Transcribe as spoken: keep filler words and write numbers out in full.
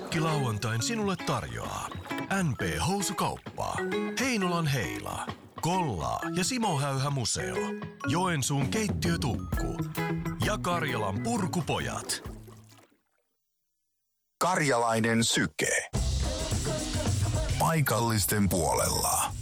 Kaikki lauantain sinulle tarjoaa N P-housukauppa, Heinolan Heila, Kollaa ja Simo Häyhä Museo, Joensuun keittiötukku ja Karjalan Purkupojat. Karjalainen syke. Paikallisten puolella.